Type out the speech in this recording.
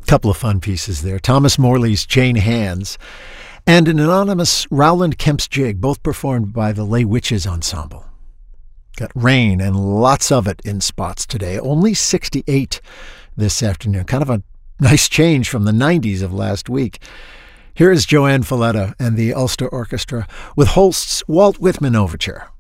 Couple of fun pieces there. Thomas Morley's Jane Hands and an anonymous Rowland Kemp's Jig, both performed by the Lay Witches Ensemble. Got rain and lots of it in spots today. Only 68 this afternoon. Kind of a nice change from the 90s of last week. Here is Joanne Falletta and the Ulster Orchestra with Holst's Walt Whitman Overture.